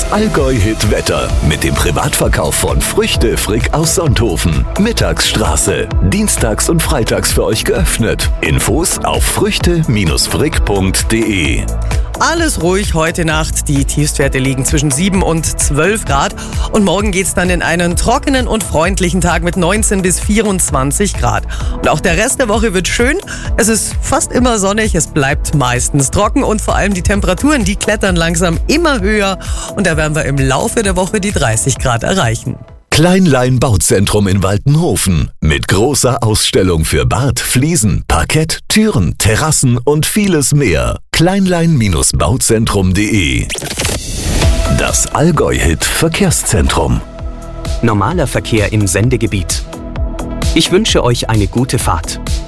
Allgäu-Hit Wetter mit dem Privatverkauf von Früchte Frick aus Sonthofen. Mittagsstraße. Dienstags und freitags für euch geöffnet. Infos auf früchte-frick.de. Alles ruhig heute Nacht. Die Tiefstwerte liegen zwischen 7 und 12 Grad. Und morgen geht's dann in einen trockenen und freundlichen Tag mit 19 bis 24 Grad. Und auch der Rest der Woche wird schön. Es ist fast immer sonnig, es bleibt meistens trocken und vor allem die Temperaturen, die klettern langsam immer höher. Und da werden wir im Laufe der Woche die 30 Grad erreichen. Kleinlein Bauzentrum in Waltenhofen mit großer Ausstellung für Bad, Fliesen, Parkett, Türen, Terrassen und vieles mehr. Kleinlein-bauzentrum.de. Das Allgäu-Hit Verkehrszentrum. Normaler Verkehr im Sendegebiet. Ich wünsche euch eine gute Fahrt.